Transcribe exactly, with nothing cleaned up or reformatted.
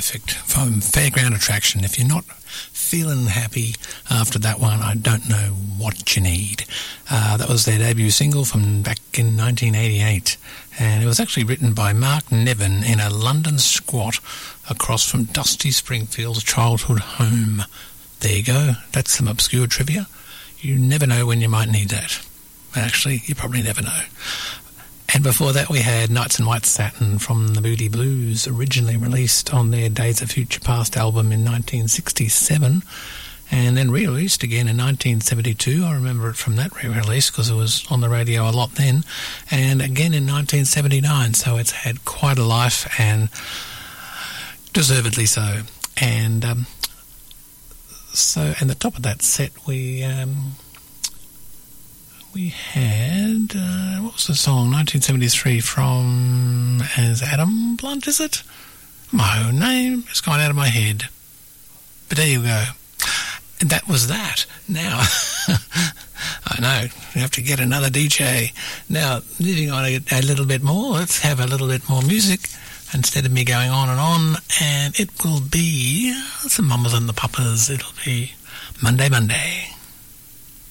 perfect from Fairground Attraction. If you're not feeling happy after that one, I don't know what you need. Uh, that was their debut single from back in nineteen eighty-eight, and it was actually written by Mark Nevin in a London squat across from Dusty Springfield's childhood home. There you go. That's some obscure trivia. You never know when you might need that. Actually, you probably never know. And before that we had Nights in White Satin from the Moody Blues, originally released on their Days of Future Past album in nineteen sixty-seven, and then re-released again in nineteen seventy-two. I remember it from that re-release because it was on the radio a lot then, and again in nineteen seventy-nine, so it's had quite a life, and deservedly so. And um, so, and the top of that set we... Um, We had, uh, what was the song, nineteen seventy-three from, as Adam Blunt, is it? My own name has gone out of my head. But there you go. And that was that. Now, I know, we have to get another D J. Now, moving on a, a little bit more, let's have a little bit more music instead of me going on and on. And it will be some Mamas and the Papas. It'll be Monday, Monday.